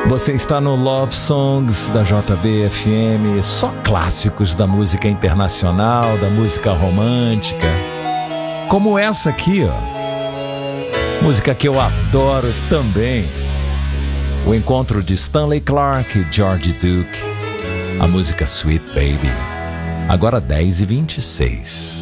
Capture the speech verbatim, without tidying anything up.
Você está no Love Songs da J B F M, só clássicos da música internacional, da música romântica, como essa aqui, ó. Música que eu adoro também. O encontro de Stanley Clarke e George Duke. A música Sweet Baby. Agora dez e vinte e seis.